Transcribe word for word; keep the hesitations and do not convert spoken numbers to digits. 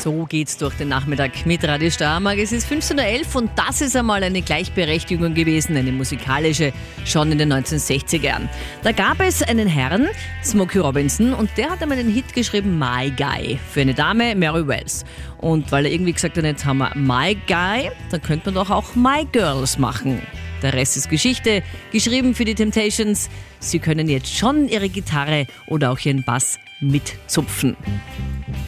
So geht's durch den Nachmittag mit Radio Steiermark. Es ist fünfzehn Uhr elf und das ist einmal eine Gleichberechtigung gewesen, eine musikalische, schon in den neunzehnhundertsechziger Jahren. Da gab es einen Herrn, Smokey Robinson, und der hat einmal einen Hit geschrieben, My Guy, für eine Dame, Mary Wells. Und weil er irgendwie gesagt hat, jetzt haben wir My Guy, dann könnte man doch auch My Girls machen. Der Rest ist Geschichte, geschrieben für die Temptations. Sie können jetzt schon ihre Gitarre oder auch ihren Bass mitzupfen.